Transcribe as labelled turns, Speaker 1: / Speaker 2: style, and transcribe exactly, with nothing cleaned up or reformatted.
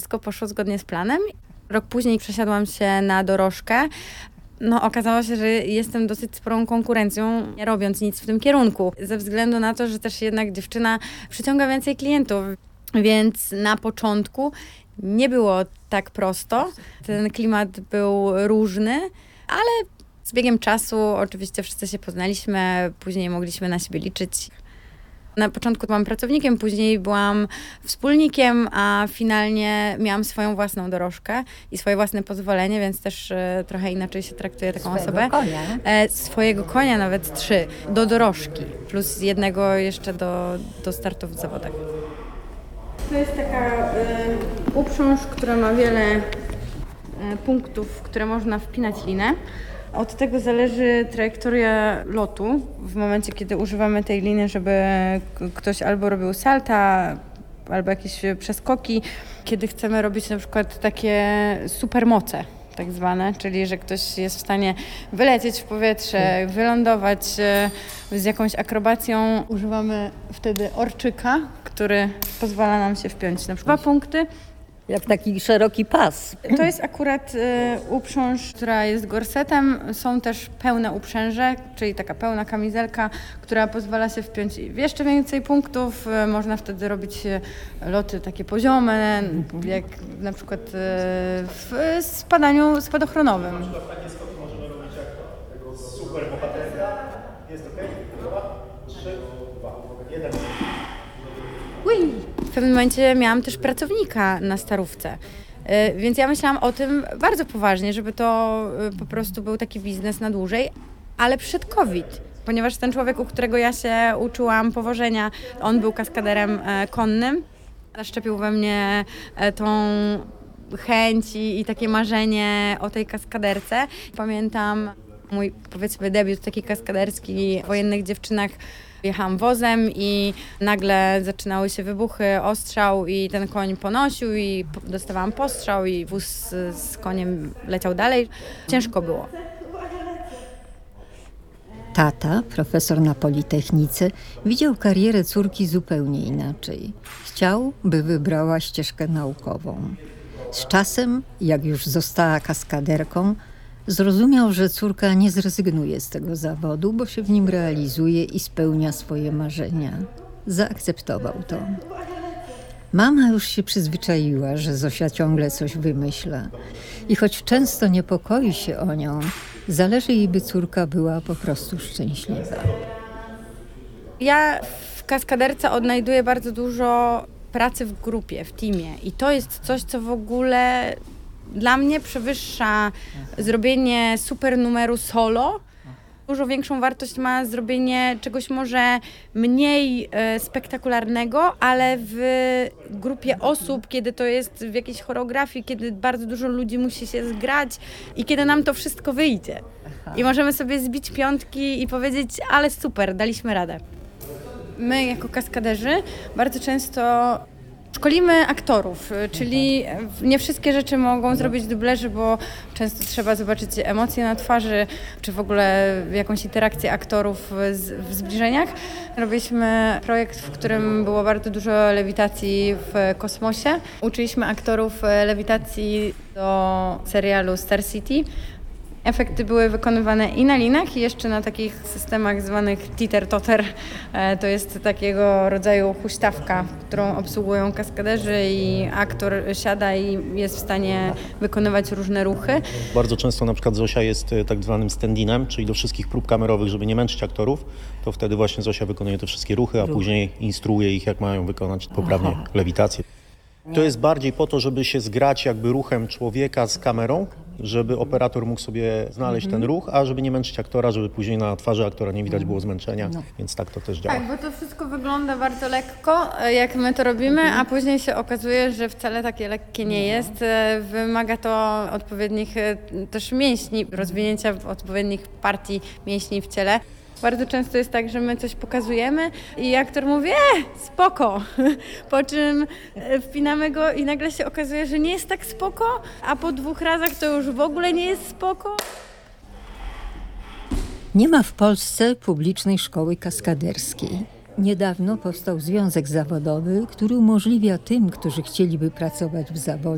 Speaker 1: wszystko poszło zgodnie z planem. Rok później przesiadłam się na dorożkę. No, okazało się, że jestem dosyć sporą konkurencją, nie robiąc nic w tym kierunku. Ze względu na to, że też jednak dziewczyna przyciąga więcej klientów. Więc na początku nie było tak prosto. Ten klimat był różny, ale z biegiem czasu oczywiście wszyscy się poznaliśmy, później mogliśmy na siebie liczyć. Na początku byłam pracownikiem, później byłam wspólnikiem, a finalnie miałam swoją własną dorożkę i swoje własne pozwolenie, więc też e, trochę inaczej się traktuje taką
Speaker 2: Swojego
Speaker 1: osobę.
Speaker 2: konia.
Speaker 1: E, swojego konia, nawet trzy, do dorożki, plus jednego jeszcze do, do startów w zawodach. To jest taka y, uprząż, która ma wiele y, punktów, w które można wpinać linę. Od tego zależy trajektoria lotu w momencie, kiedy używamy tej liny, żeby k- ktoś albo robił salta, albo jakieś przeskoki. Kiedy chcemy robić na przykład takie supermoce, tak zwane, czyli że ktoś jest w stanie wylecieć w powietrze, wylądować e, z jakąś akrobacją. Używamy wtedy orczyka, który pozwala nam się wpiąć na przykład dwa punkty.
Speaker 2: Jak taki szeroki pas.
Speaker 1: To jest akurat e, uprząż, która jest gorsetem. Są też pełne uprzęże, czyli taka pełna kamizelka, która pozwala się wpiąć w jeszcze więcej punktów. E, można wtedy robić e, loty takie poziome, jak na przykład e, w spadaniu spadochronowym.
Speaker 3: Takie skoki możemy robić jak tego super bohaterka. Jest ok? trzy, dwa, jeden.
Speaker 1: Ui. W pewnym momencie miałam też pracownika na starówce, y, więc ja myślałam o tym bardzo poważnie, żeby to y, po prostu był taki biznes na dłużej, ale przyszedł COVID, ponieważ ten człowiek, u którego ja się uczyłam powożenia, on był kaskaderem e, konnym, zaszczepił we mnie e, tą chęć i, i takie marzenie o tej kaskaderce. Pamiętam mój, powiedzmy, debiut taki kaskaderski w Wojennych Dziewczynach. Jechałam wozem i nagle zaczynały się wybuchy, ostrzał i ten koń ponosił i dostawałam postrzał i wóz z, z koniem leciał dalej. Ciężko było.
Speaker 2: Tata, profesor na Politechnice, widział karierę córki zupełnie inaczej. Chciał, by wybrała ścieżkę naukową. Z czasem, jak już została kaskaderką, zrozumiał, że córka nie zrezygnuje z tego zawodu, bo się w nim realizuje i spełnia swoje marzenia. Zaakceptował to. Mama już się przyzwyczaiła, że Zosia ciągle coś wymyśla. I choć często niepokoi się o nią, zależy jej, by córka była po prostu szczęśliwa.
Speaker 1: Ja w kaskaderce odnajduję bardzo dużo pracy w grupie, w teamie i to jest coś, co w ogóle dla mnie przewyższa zrobienie super numeru solo. Dużo większą wartość ma zrobienie czegoś może mniej e, spektakularnego, ale w grupie osób, kiedy to jest w jakiejś choreografii, kiedy bardzo dużo ludzi musi się zgrać i kiedy nam to wszystko wyjdzie. I możemy sobie zbić piątki i powiedzieć, ale super, daliśmy radę. My jako kaskaderzy bardzo często szkolimy aktorów, czyli nie wszystkie rzeczy mogą zrobić dublerzy, bo często trzeba zobaczyć emocje na twarzy, czy w ogóle jakąś interakcję aktorów z, w zbliżeniach. Robiliśmy projekt, w którym było bardzo dużo lewitacji w kosmosie. Uczyliśmy aktorów lewitacji do serialu Star City. Efekty były wykonywane i na linach, i jeszcze na takich systemach zwanych teeter-totter. To jest takiego rodzaju huśtawka, którą obsługują kaskaderzy i aktor siada i jest w stanie wykonywać różne ruchy.
Speaker 3: Bardzo często na przykład Zosia jest tak zwanym stand-inem, czyli do wszystkich prób kamerowych, żeby nie męczyć aktorów, to wtedy właśnie Zosia wykonuje te wszystkie ruchy, a później instruuje ich, jak mają wykonać poprawnie Aha. lewitację. To jest bardziej po to, żeby się zgrać jakby ruchem człowieka z kamerą, żeby operator mógł sobie znaleźć mm-hmm. ten ruch, a żeby nie męczyć aktora, żeby później na twarzy aktora nie widać było zmęczenia, no. Więc tak to też działa.
Speaker 1: Tak, bo to wszystko wygląda bardzo lekko, jak my to robimy, mm-hmm. a później się okazuje, że wcale takie lekkie nie jest. Wymaga to odpowiednich też mięśni, rozwinięcia odpowiednich partii mięśni w ciele. Bardzo często jest tak, że my coś pokazujemy i aktor mówi, e, spoko, po czym wpinamy go i nagle się okazuje, że nie jest tak spoko, a po dwóch razach to już w ogóle nie jest spoko.
Speaker 2: Nie ma w Polsce publicznej szkoły kaskaderskiej. Niedawno powstał związek zawodowy, który umożliwia tym, którzy chcieliby pracować w zawodzie,